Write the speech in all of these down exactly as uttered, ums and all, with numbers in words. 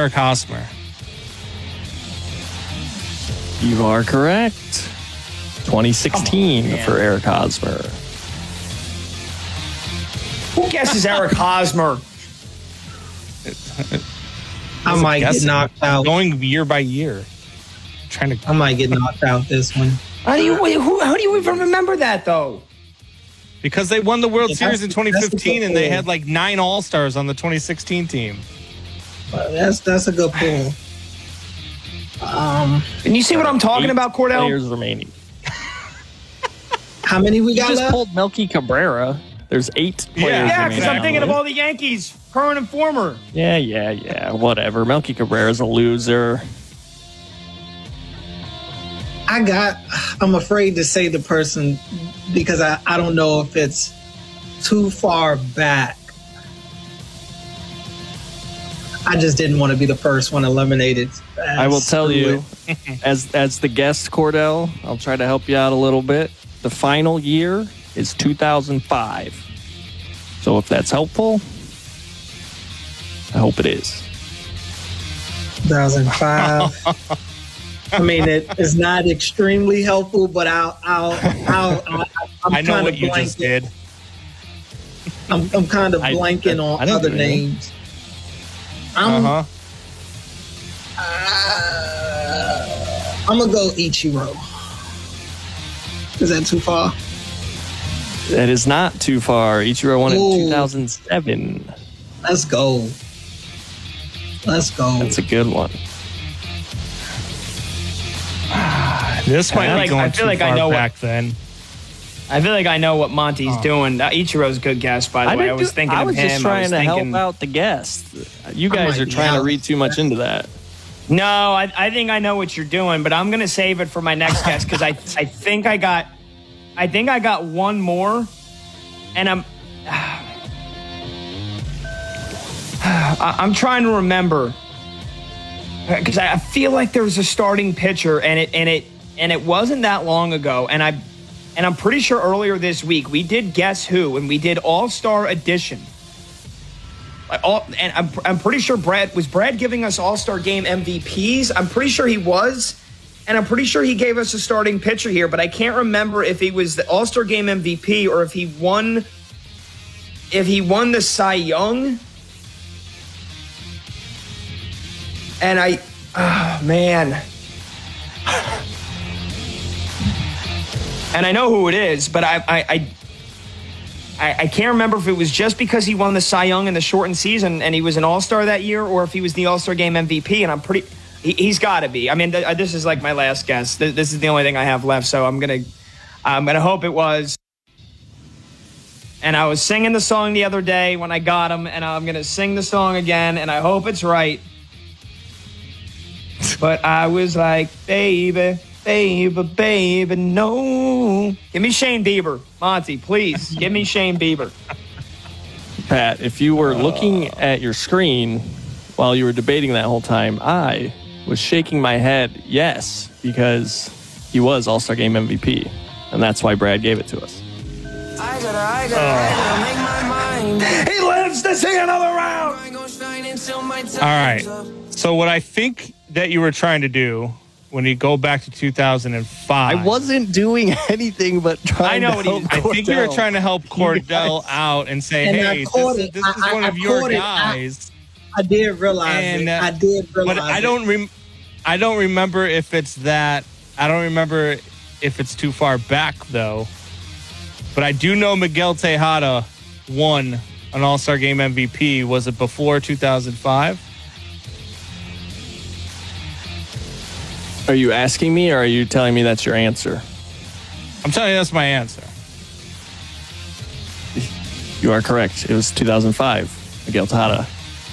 Eric Hosmer. You are correct. twenty sixteen on, for Eric Hosmer. Who guesses Eric Hosmer? I might get knocked out. Going year by year. Trying to. I might get knocked out this one. How do you who, how do you even remember that though? Because they won the World Yeah, Series in that's- twenty fifteen that's and they the had like nine All-Stars on the twenty sixteen team. Uh, That's that's a good pull. Um, And you see what I'm talking Eight about, Cordell? Players remaining. how many we You got just left? pulled Melky Cabrera. There's eight players Yeah, Yeah, remaining. because I'm thinking of all the Yankees, current and former. Yeah, yeah, yeah. Whatever. Melky Cabrera's a loser. I got. I'm afraid to say the person because I, I don't know if it's too far back. I just didn't want to be the first one eliminated. I will tell you, as as the guest, Cordell, I'll try to help you out a little bit. The final year is two thousand five. So if that's helpful, I hope it is. two thousand five. I mean, it is not extremely helpful, but I'll, I'll, I'll, I'll I'm I know kind what of you blanking. just did. I'm, I'm kind of I- blanking I- on I don't other do anything. names. I'm, Uh-huh. uh, I'm gonna go Ichiro. Is that too far? That is not too far. Ichiro won in Ooh. two thousand seven. Let's go. Let's go. That's a good one. This might I feel be like- going I feel too like I far know what- back then. I feel like I know what Monty's doing. Uh, Ichiro's a good guess, by the way. I didn't was do- thinking I of was him. just trying I was to thinking, help out the guest. You I guys might are be trying to out. read too much into that. No, I, I think I know what you're doing, but I'm gonna save it for my next guess because I I think I got I think I got one more, and I'm I- I'm trying to remember because I I feel like there was a starting pitcher, and it and it and it wasn't that long ago, and I and I'm pretty sure earlier this week we did Guess Who, and we did All Star Edition. All, and I'm, I'm pretty sure Brad was Brad giving us All-Star Game M V Ps. I'm pretty sure he was, and I'm pretty sure he gave us a starting pitcher here, but I can't remember if he was the All-Star Game M V P or if he won if he won the Cy Young. And I oh man. And I know who it is, but I I, I I, I can't remember if it was just because he won the Cy Young in the shortened season and he was an All-Star that year, or if he was the All-Star Game M V P. And I'm pretty, he, he's got to be. I mean, th- this is like my last guess. Th- this is the only thing I have left, so I'm gonna, I'm gonna hope it was. And I was singing the song the other day when I got him, and I'm gonna sing the song again, and I hope it's right. But I was like, baby. Baby, baby, no. Give me Shane Bieber. Monty, please. Give me Shane Bieber. Pat, if you were looking at your screen while you were debating that whole time, I was shaking my head yes, because he was All-Star Game M V P. And that's why Brad gave it to us. I gotta, I gotta, I gotta make my mind. He lives to see another round. I ain't gonna shine until my time's All right. up. So what I think that you were trying to do when you go back to two thousand five. I wasn't doing anything but trying I know to what he help was- I think you were Cordell. trying to help Cordell out and say, And I hey, this, caught is, it. this I- is I- one I of your caught it. I- guys. I did realize And, it. uh, I did realize But I don't it. rem- I don't remember if it's that. I don't remember if it's too far back, though. But I do know Miguel Tejada won an All-Star Game M V P. Was it before two thousand five? Are you asking me or are you telling me that's your answer? I'm telling you that's my answer. You are correct. It was two thousand five. Miguel Tejada.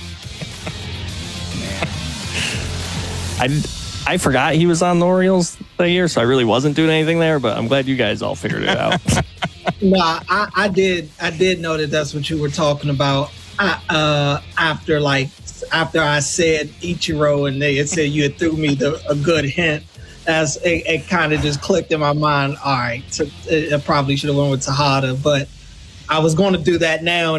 I, I forgot he was on the Orioles that year, so I really wasn't doing anything there, but I'm glad you guys all figured it out. Nah, I, I did. I did know that that's what you were talking about. I, uh, after like after I said Ichiro, and they had said you had threw me the, a good hint. As it, it kind of just clicked in my mind. All right, so I probably should have went with Tejada, but I was going to do that now.